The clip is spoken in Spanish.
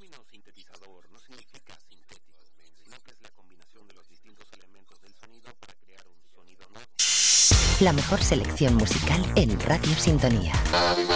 término sintetizador no significa sintético, sino que es la combinación de los distintos elementos del sonido para crear un sonido nuevo. La mejor selección musical en Radio Sintonía.